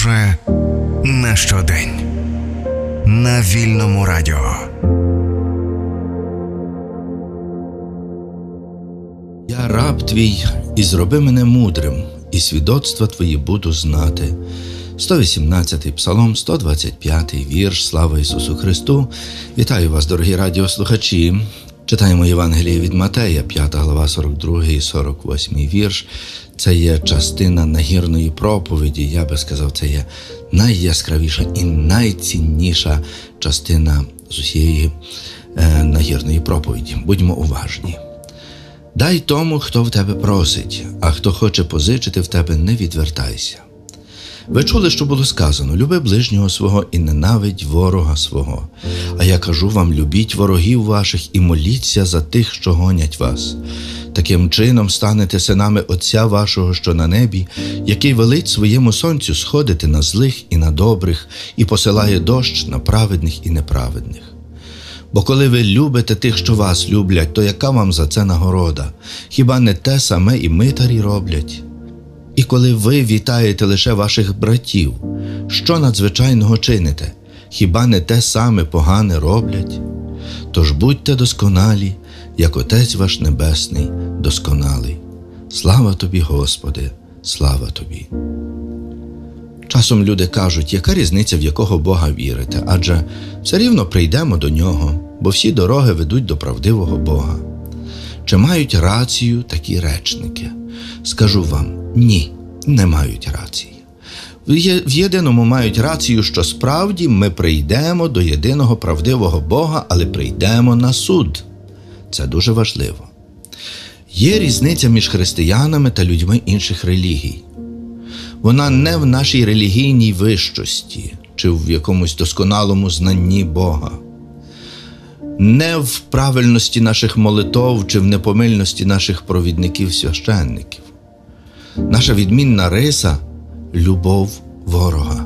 Боже на щодень на Вільному радіо. Я раб твій, і зроби мене мудрим, і свідоцтва твої буду знати. 118-й псалом, 125-й вірш. Слава Ісусу Христу! Вітаю вас, дорогі радіослухачі! Читаємо Євангеліє від Матея, 5 глава, 42 і 48 вірш. Це є частина нагірної проповіді. Я би сказав, це є найяскравіша і найцінніша частина з усієї нагірної проповіді. Будьмо уважні. Дай тому, хто в тебе просить, а хто хоче позичити в тебе, не відвертайся. Ви чули, що було сказано: люби ближнього свого і ненавидь ворога свого. А я кажу вам, любіть ворогів ваших і моліться за тих, що гонять вас. Таким чином станете синами Отця вашого, що на небі, який велить своєму сонцю сходити на злих і на добрих, і посилає дощ на праведних і неправедних. Бо коли ви любите тих, що вас люблять, то яка вам за це нагорода? Хіба не те саме і митарі роблять? І коли ви вітаєте лише ваших братів, що надзвичайного чините? Хіба не те саме погане роблять? Тож будьте досконалі, як Отець ваш Небесний досконалий. Слава тобі, Господи, слава тобі. Часом люди кажуть, яка різниця, в якого Бога вірите, адже все рівно прийдемо до Нього, бо всі дороги ведуть до правдивого Бога. Чи мають рацію такі речники? Скажу вам, ні, не мають рації. В єдиному мають рацію, що справді ми прийдемо до єдиного правдивого Бога, але прийдемо на суд. Це дуже важливо. Є різниця між християнами та людьми інших релігій. Вона не в нашій релігійній вищості чи в якомусь досконалому знанні Бога, не в правильності наших молитов чи в непомильності наших провідників-священників. Наша відмінна риса – любов ворога.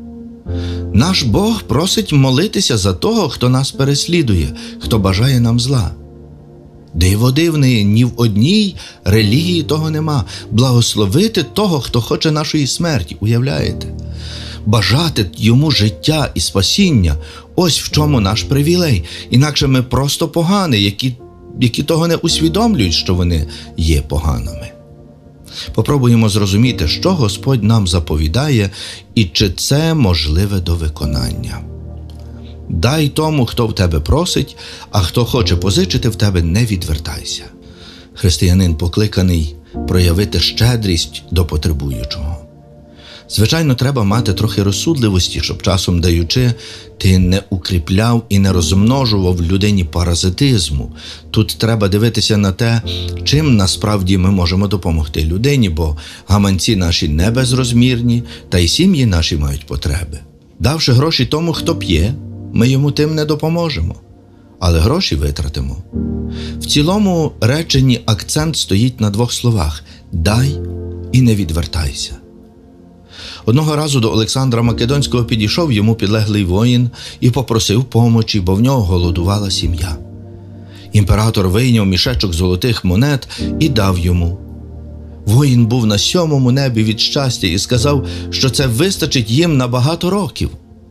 Наш Бог просить молитися за того, хто нас переслідує, хто бажає нам зла. Диво дивне, ні в одній релігії того нема. Благословити того, хто хоче нашої смерті, уявляєте? Бажати йому життя і спасіння – ось в чому наш привілей. Інакше ми просто погані, які того не усвідомлюють, що вони є поганими. Попробуємо зрозуміти, що Господь нам заповідає і чи це можливе до виконання. Дай тому, хто в тебе просить, а хто хоче позичити в тебе, не відвертайся. Християнин покликаний проявити щедрість до потребуючого. Звичайно, треба мати трохи розсудливості, щоб часом даючи, ти не укріпляв і не розмножував в людині паразитизму. Тут треба дивитися на те, чим насправді ми можемо допомогти людині, бо гаманці наші не безрозмірні, та й сім'ї наші мають потреби. Давши гроші тому, хто п'є, ми йому тим не допоможемо, але гроші витратимо. В цілому реченні акцент стоїть на двох словах – «дай» і «не відвертайся». Одного разу до Олександра Македонського підійшов йому підлеглий воїн і попросив помочі, бо в нього голодувала сім'я. Імператор вийняв мішечок золотих монет і дав йому. Воїн був на 7-му небі від щастя і сказав, що це вистачить їм на багато років.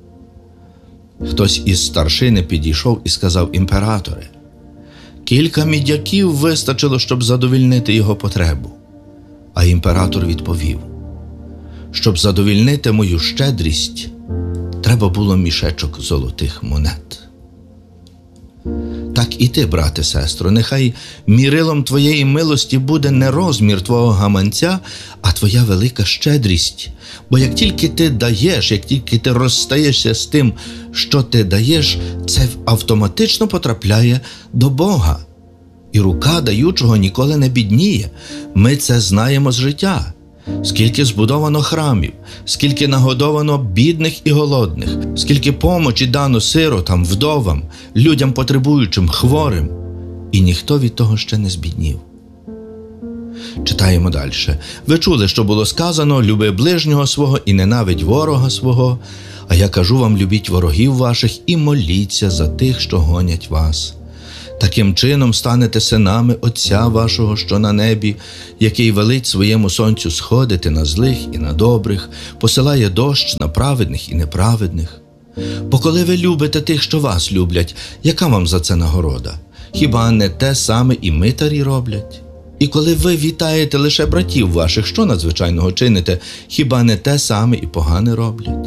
Хтось із старшини підійшов і сказав: імператоре, кілька мідяків вистачило, щоб задовільнити його потребу. А імператор відповів: щоб задовільнити мою щедрість, треба було мішечок золотих монет. Так і ти, брате, сестро, нехай мірилом твоєї милості буде не розмір твого гаманця, а твоя велика щедрість. Бо як тільки ти даєш, як тільки ти розстаєшся з тим, що ти даєш, це автоматично потрапляє до Бога. І рука даючого ніколи не бідніє. Ми це знаємо з життя. Скільки збудовано храмів, скільки нагодовано бідних і голодних, скільки помочі дано сиротам, вдовам, людям потребуючим, хворим. І ніхто від того ще не збіднів. Читаємо далі. Ви чули, що було сказано: люби ближнього свого і ненавидь ворога свого. А я кажу вам, любіть ворогів ваших і моліться за тих, що гонять вас. Таким чином станете синами Отця вашого, що на небі, який велить своєму сонцю сходити на злих і на добрих, посилає дощ на праведних і неправедних. Бо коли ви любите тих, що вас люблять, яка вам за це нагорода? Хіба не те саме і митарі роблять? І коли ви вітаєте лише братів ваших, що надзвичайного чините, хіба не те саме і погане роблять?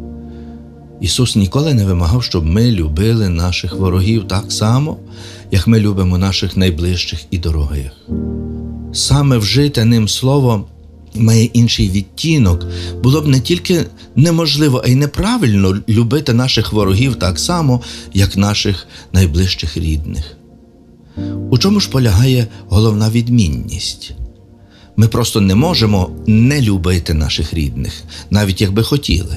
Ісус ніколи не вимагав, щоб ми любили наших ворогів так само, як ми любимо наших найближчих і дорогих. Саме вжите ним слово має інший відтінок. Було б не тільки неможливо, а й неправильно любити наших ворогів так само, як наших найближчих рідних. У чому ж полягає головна відмінність? Ми просто не можемо не любити наших рідних, навіть якби хотіли.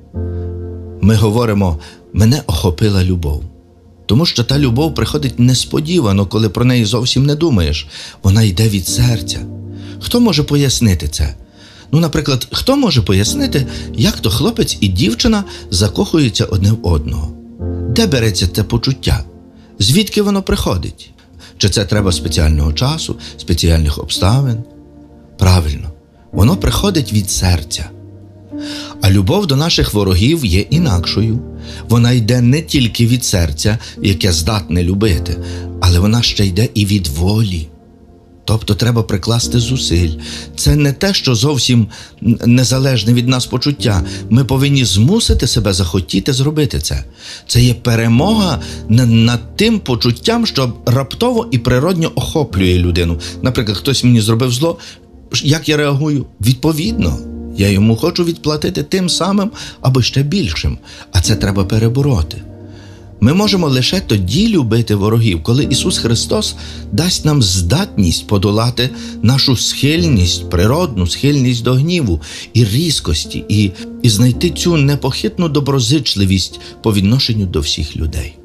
Ми говоримо «мене охопила любов». Тому що та любов приходить несподівано, коли про неї зовсім не думаєш. Вона йде від серця. Хто може пояснити це? Наприклад, хто може пояснити, як то хлопець і дівчина закохуються одне в одного? Де береться це почуття? Звідки воно приходить? Чи це треба спеціального часу, спеціальних обставин? Правильно, воно приходить від серця. А любов до наших ворогів є інакшою. Вона йде не тільки від серця, яке здатне любити, але вона ще йде і від волі. Тобто треба прикласти зусиль. Це не те, що зовсім незалежне від нас почуття. Ми повинні змусити себе захотіти зробити це. Це є перемога над тим почуттям, що раптово і природньо охоплює людину. Наприклад, хтось мені зробив зло, як я реагую? Відповідно. Я йому хочу відплатити тим самим або ще більшим, а це треба перебороти. Ми можемо лише тоді любити ворогів, коли Ісус Христос дасть нам здатність подолати нашу схильність, природну схильність до гніву і різкості, і знайти цю непохитну доброзичливість по відношенню до всіх людей.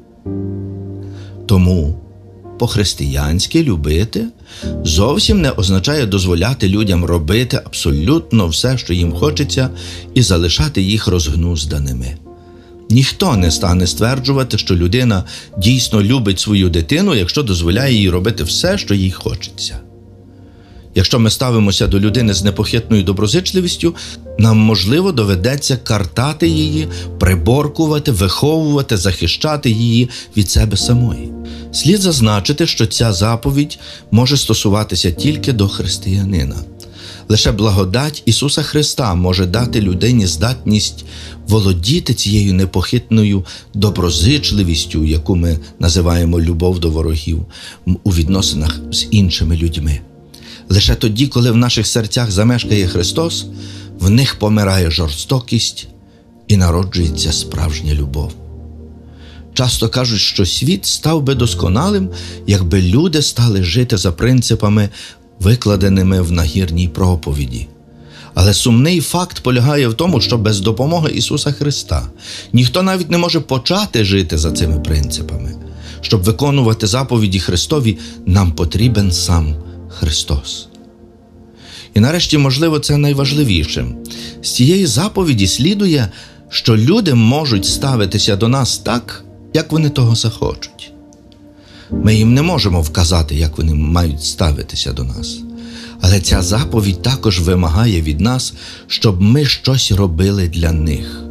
Тому по-християнськи любити зовсім не означає дозволяти людям робити абсолютно все, що їм хочеться, і залишати їх розгнузданими. Ніхто не стане стверджувати, що людина дійсно любить свою дитину, якщо дозволяє їй робити все, що їй хочеться. Якщо ми ставимося до людини з непохитною доброзичливістю, нам, можливо, доведеться картати її, приборкувати, виховувати, захищати її від себе самої. Слід зазначити, що ця заповідь може стосуватися тільки до християнина. Лише благодать Ісуса Христа може дати людині здатність володіти цією непохитною доброзичливістю, яку ми називаємо любов до ворогів, у відносинах з іншими людьми. Лише тоді, коли в наших серцях замешкає Христос, в них помирає жорстокість і народжується справжня любов. Часто кажуть, що світ став би досконалим, якби люди стали жити за принципами, викладеними в нагірній проповіді. Але сумний факт полягає в тому, що без допомоги Ісуса Христа ніхто навіть не може почати жити за цими принципами. Щоб виконувати заповіді Христові, нам потрібен сам Христос. І нарешті, можливо, це найважливіше. З цієї заповіді слідує, що люди можуть ставитися до нас так, як вони того захочуть. Ми їм не можемо вказати, як вони мають ставитися до нас. Але ця заповідь також вимагає від нас, щоб ми щось робили для них.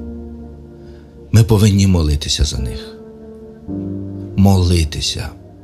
Ми повинні молитися за них. Молитися.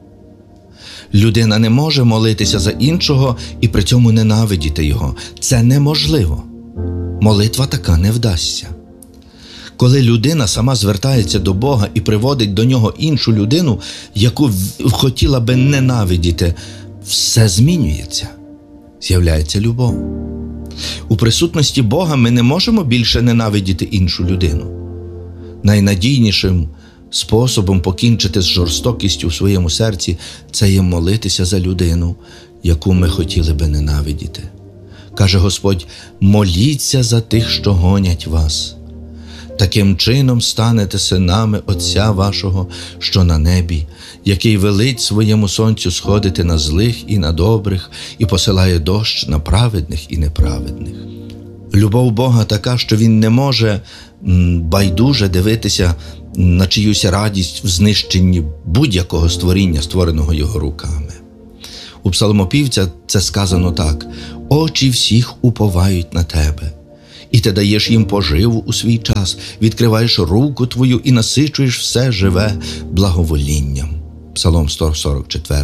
Людина не може молитися за іншого і при цьому ненавидіти його. Це неможливо. Молитва така не вдасться. Коли людина сама звертається до Бога і приводить до нього іншу людину, яку хотіла би ненавидіти, все змінюється. З'являється любов. У присутності Бога ми не можемо більше ненавидіти іншу людину. Найнадійнішим способом покінчити з жорстокістю в своєму серці – це є молитися за людину, яку ми хотіли би ненавидіти. Каже Господь: «Моліться за тих, що гонять вас. Таким чином станете синами Отця вашого, що на небі, який велить своєму сонцю сходити на злих і на добрих, і посилає дощ на праведних і неправедних». Любов Бога така, що Він не може байдуже дивитися на чиюсь радість в знищенні будь-якого створіння, створеного його руками. У псалмопівця це сказано так: «Очі всіх уповають на тебе, і ти даєш їм поживу у свій час, відкриваєш руку твою і насичуєш все живе благоволінням». Псалом 144,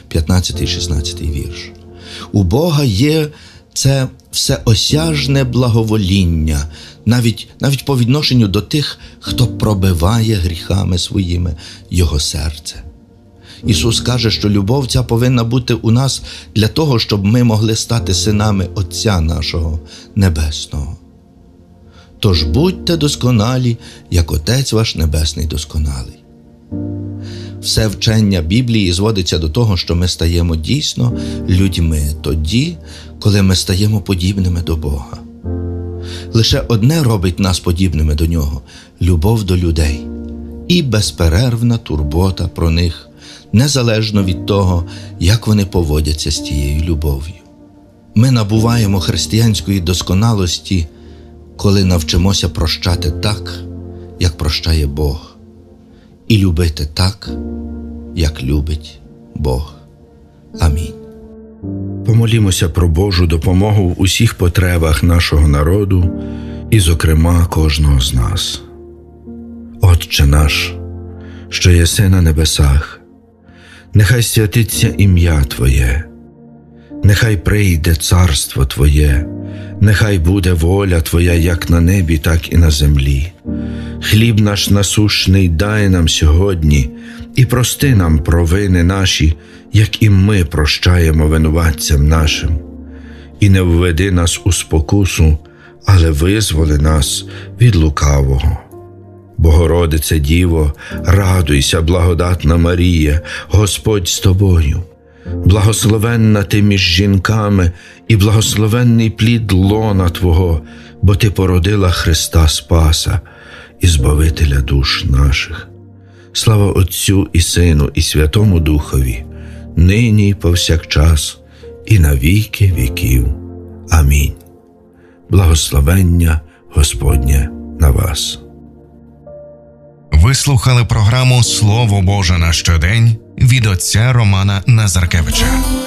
15-16 вірш. У Бога є це всеосяжне благовоління, навіть по відношенню до тих, хто пробиває гріхами своїми його серце. Ісус каже, що любов ця повинна бути у нас для того, щоб ми могли стати синами Отця нашого Небесного. Тож будьте досконалі, як Отець ваш Небесний досконалий. Все вчення Біблії зводиться до того, що ми стаємо дійсно людьми тоді, коли ми стаємо подібними до Бога. Лише одне робить нас подібними до Нього – любов до людей і безперервна турбота про них, незалежно від того, як вони поводяться з тією любов'ю. Ми набуваємо християнської досконалості, коли навчимося прощати так, як прощає Бог, і любити так, як любить Бог. Амінь. Помолімося про Божу допомогу в усіх потребах нашого народу і, зокрема, кожного з нас. Отче наш, що єси на небесах, нехай святиться ім'я Твоє, нехай прийде царство Твоє, нехай буде воля Твоя як на небі, так і на землі. Хліб наш насущний дай нам сьогодні, і прости нам провини наші, як і ми прощаємо винуватцям нашим. І не введи нас у спокусу, але визволи нас від лукавого. Богородице Діво, радуйся, благодатна Марія, Господь з тобою. Благословенна ти між жінками, і благословенний плід лона Твого, бо ти породила Христа Спаса і Збавителя душ наших. Слава Отцю і Сину, і Святому Духові, нині і повсякчас, і на віки віків. Амінь. Благословення Господнє на вас. Ви слухали програму «Слово Боже на щодень» від отця Романа Назаркевича.